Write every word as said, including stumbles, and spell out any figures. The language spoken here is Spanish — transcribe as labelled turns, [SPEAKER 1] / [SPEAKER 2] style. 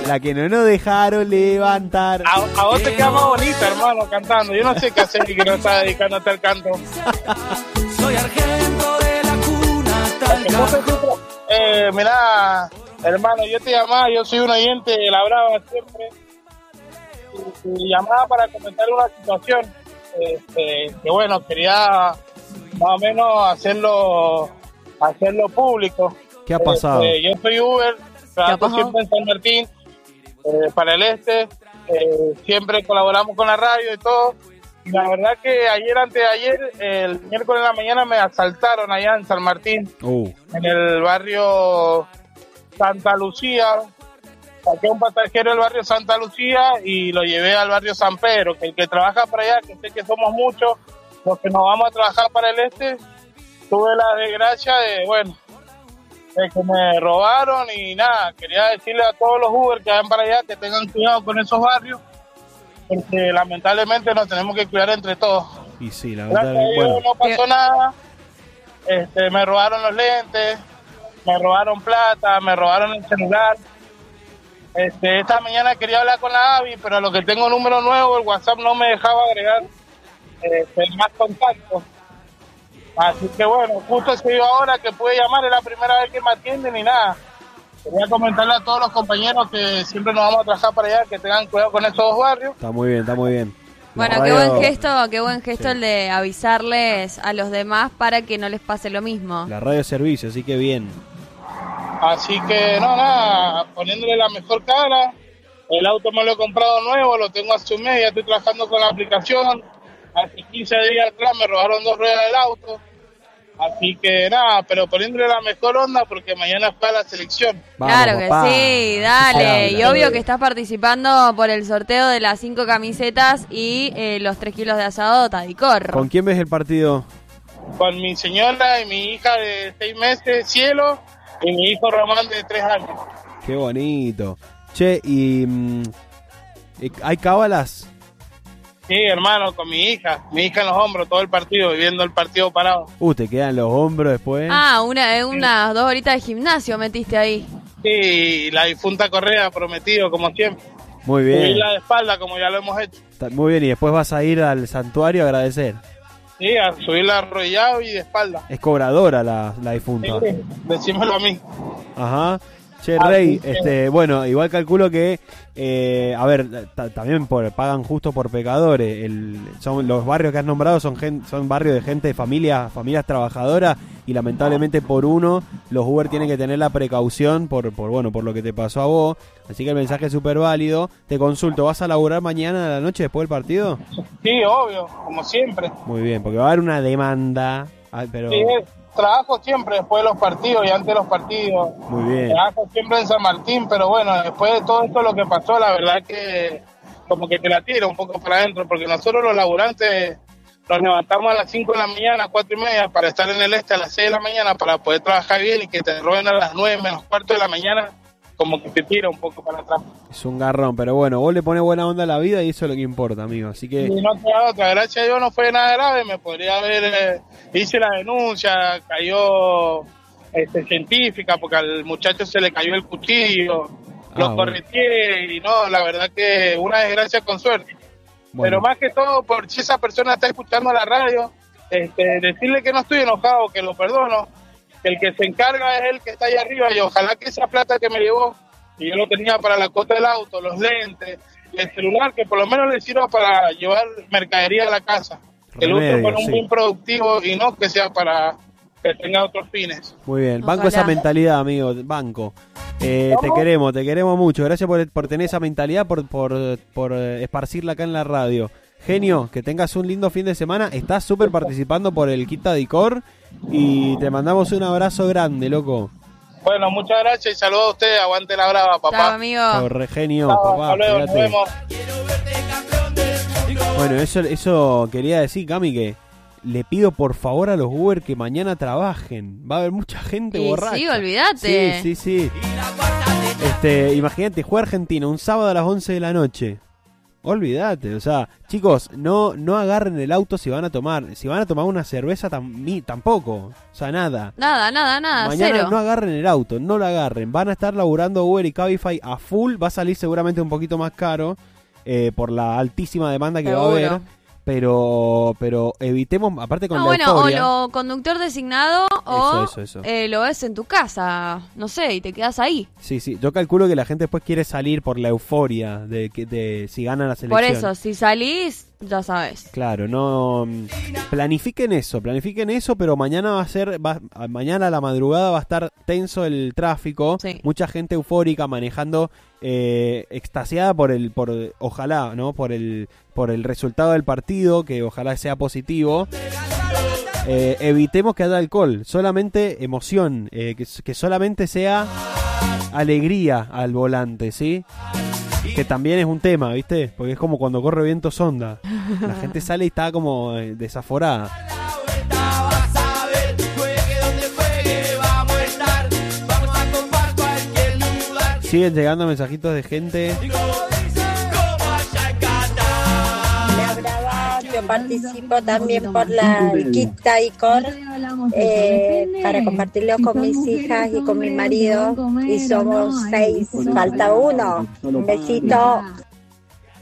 [SPEAKER 1] La que no nos dejaron levantar.
[SPEAKER 2] A, a vos te queda más bonita, hermano, cantando. Yo no sé qué hacer y que no estás dedicándote al canto.
[SPEAKER 3] Soy argento de la cuna tal canto.
[SPEAKER 2] Eh, mirá, hermano, yo te llamaba, yo soy un oyente de La Brava siempre. Y, y llamaba para comentar una situación. Este, que bueno, quería más o menos hacerlo, hacerlo público.
[SPEAKER 1] ¿Qué ha pasado?
[SPEAKER 2] Este, yo soy Uber, trabajo siempre en San Martín. Eh, para el este, eh, siempre colaboramos con la radio y todo. Y la verdad que ayer, antes de ayer, el miércoles en la mañana me asaltaron allá en San Martín,
[SPEAKER 1] uh.
[SPEAKER 2] en el barrio Santa Lucía. Saqué un pasajero del barrio Santa Lucía y lo llevé al barrio San Pedro, que el que trabaja para allá, que sé que somos muchos, los que nos vamos a trabajar para el este, tuve la desgracia de, bueno, de que me robaron y nada, quería decirle a todos los Uber que vayan para allá que tengan cuidado con esos barrios, porque lamentablemente nos tenemos que cuidar entre todos.
[SPEAKER 1] Y sí, la
[SPEAKER 2] verdad. Gracias a Dios, bueno, no pasó nada, este, me robaron los lentes, me robaron plata, me robaron el celular. Este, esta mañana quería hablar con la Avi, pero a lo que tengo número nuevo, el WhatsApp no me dejaba agregar este, más contactos. Así que bueno, justo se dio ahora que pude llamar, es la primera vez que me atienden y nada. Quería comentarle a todos los compañeros que siempre nos vamos a trabajar para allá, que tengan cuidado con estos dos barrios.
[SPEAKER 1] Está muy bien, está muy bien.
[SPEAKER 4] Bueno, radio... qué buen gesto, qué buen gesto sí. El de avisarles a los demás para que no les pase lo mismo.
[SPEAKER 1] La radio servicio, así que bien.
[SPEAKER 2] Así que no, nada, poniéndole la mejor cara. El auto me lo he comprado nuevo, lo tengo hace un mes, ya estoy trabajando con la aplicación. Hace quince días atrás me robaron dos ruedas del auto. Así que nada, pero poniéndole la mejor onda porque mañana está la selección.
[SPEAKER 4] Vamos, claro que papá. Sí, dale. Y obvio que estás participando por el sorteo de las cinco camisetas y eh, los tres kilos de asado Tadicor.
[SPEAKER 1] ¿Con quién ves el partido?
[SPEAKER 2] Con mi señora y mi hija de seis meses, Cielo, y mi hijo Román de tres años.
[SPEAKER 1] Qué bonito. Che, y mmm, ¿hay cábalas?
[SPEAKER 2] Sí, hermano, con mi hija. Mi hija en los hombros todo el partido, viviendo el partido parado.
[SPEAKER 1] Uh, te quedan los hombros después.
[SPEAKER 4] Ah, una, unas sí. dos horitas de gimnasio metiste ahí.
[SPEAKER 2] Sí, la difunta Correa, prometido, como siempre.
[SPEAKER 1] Muy bien.
[SPEAKER 2] Subir la de espalda, como ya lo hemos hecho.
[SPEAKER 1] Muy bien, y después vas a ir al santuario a agradecer.
[SPEAKER 2] Sí, a subirla arrollado y de espalda.
[SPEAKER 1] Es cobradora la, la difunta.
[SPEAKER 2] Sí, decímelo a mí.
[SPEAKER 1] Ajá. Che, Rey, este, bueno, igual calculo que, eh, a ver, t- también por, pagan justo por pecadores. El, son los barrios que has nombrado son gen, son barrios de gente de familias, familias trabajadoras y lamentablemente por uno los Uber tienen que tener la precaución por, por bueno, por lo que te pasó a vos. Así que el mensaje es súper válido. Te consulto, ¿vas a laburar mañana a la noche después del partido?
[SPEAKER 2] Sí, obvio, como siempre.
[SPEAKER 1] Muy bien, porque va a haber una demanda, pero...
[SPEAKER 2] Sí, trabajo siempre después de los partidos y antes de los partidos.
[SPEAKER 1] Muy bien.
[SPEAKER 2] Trabajo siempre en San Martín, pero bueno, después de todo esto lo que pasó, la verdad que como que te la tira un poco para adentro, porque nosotros los laburantes nos levantamos a las cinco de la mañana, cuatro y media, para estar en el este a las seis de la mañana, para poder trabajar bien y que te roben a las nueve menos cuarto de la mañana, como que te tira un poco para atrás.
[SPEAKER 1] Es un garrón, pero bueno, vos le pones buena onda a la vida y eso es lo que importa, amigo, así que...
[SPEAKER 2] Y no te da otra, gracias a Dios no fue nada grave, me podría haber, eh, hice la denuncia, cayó este, científica, porque al muchacho se le cayó el cuchillo, ah, lo correteé, bueno. Y no, la verdad que una desgracia con suerte. Bueno. Pero más que todo, por si esa persona está escuchando la radio, este, decirle que no estoy enojado, que lo perdono, que el que se encarga es el que está ahí arriba y ojalá que esa plata que me llevó, y yo lo tenía para la cuota del auto, los lentes, el celular, que por lo menos le sirva para llevar mercadería a la casa, que lo use para un sí. bien productivo y no que sea para que tenga otros fines.
[SPEAKER 1] Muy bien, banco ojalá. Esa mentalidad, amigo, banco. Eh, te queremos, te queremos mucho, gracias por, por tener esa mentalidad, por, por, por esparcirla acá en la radio. Genio, que tengas un lindo fin de semana. Estás súper participando por el Kit Tadicor y te mandamos un abrazo grande, loco.
[SPEAKER 2] Bueno, muchas gracias y saludos a ustedes. Aguante la brava, papá.
[SPEAKER 4] Chao, amigo.
[SPEAKER 1] Chao, re genio,
[SPEAKER 2] Chao,
[SPEAKER 1] papá.
[SPEAKER 2] Hasta luego, nos vemos.
[SPEAKER 1] Bueno, eso, eso quería decir, Cami, que le pido por favor a los Uber que mañana trabajen. Va a haber mucha gente
[SPEAKER 4] y
[SPEAKER 1] borracha.
[SPEAKER 4] Sí, olvídate.
[SPEAKER 1] Sí, sí, sí. Este, imagínate, juega Argentina un sábado a las once de la noche. Olvídate, o sea, chicos, no no agarren el auto si van a tomar, si van a tomar una cerveza tam- tampoco, o sea, nada.
[SPEAKER 4] Nada, nada, nada,
[SPEAKER 1] Mañana
[SPEAKER 4] cero.
[SPEAKER 1] no agarren el auto, no lo agarren, van a estar laburando Uber y Cabify a full, va a salir seguramente un poquito más caro eh, por la altísima demanda que
[SPEAKER 4] Seguro.
[SPEAKER 1] va a haber, pero pero evitemos, aparte con
[SPEAKER 4] No,
[SPEAKER 1] la
[SPEAKER 4] bueno,
[SPEAKER 1] euforia.
[SPEAKER 4] o lo conductor designado o
[SPEAKER 1] Eso, eso, eso.
[SPEAKER 4] eh, lo ves en tu casa, no sé, y te quedas ahí.
[SPEAKER 1] Sí, sí, yo calculo que la gente después quiere salir por la euforia de que de si ganan la selección.
[SPEAKER 4] Por eso, si salís, ya sabes.
[SPEAKER 1] Claro, no planifiquen eso, planifiquen eso, pero mañana va a ser, va, mañana a la madrugada va a estar tenso el tráfico,
[SPEAKER 4] Sí.
[SPEAKER 1] mucha gente eufórica manejando, eh, extasiada por el, por, ojalá, ¿no? Por el, por el resultado del partido, que ojalá sea positivo. Eh, evitemos que haya alcohol, solamente emoción, eh, que, que solamente sea alegría al volante, ¿sí? Que también es un tema, ¿viste? Porque es como cuando corre viento sonda. La gente sale y está como eh, desaforada. Siguen llegando mensajitos de gente.
[SPEAKER 5] La Brava, yo participo también por la Quita y Cor eh, para compartirlo con mis hijas y con mi marido y somos seis, falta uno. Un besito.